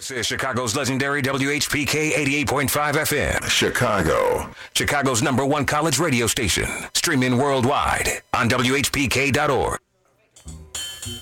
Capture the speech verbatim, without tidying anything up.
This is Chicago's legendary W H P K eighty-eight point five F M. Chicago. Chicago's number one college radio station. Streaming worldwide on W H P K dot org.